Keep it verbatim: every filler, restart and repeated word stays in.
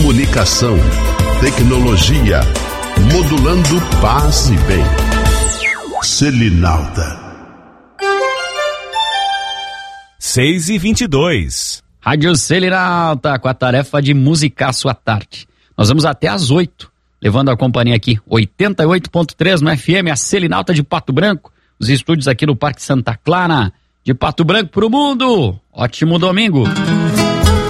Comunicação, tecnologia, modulando paz e bem. Selinalta. seis e vinte e dois. Rádio Selinalta, com a tarefa de musicar sua tarde. Nós vamos até às oito, levando a companhia aqui, oitenta e oito ponto três no F M, a Selinalta de Pato Branco, os estúdios aqui no Parque Santa Clara, de Pato Branco pro mundo. Ótimo domingo.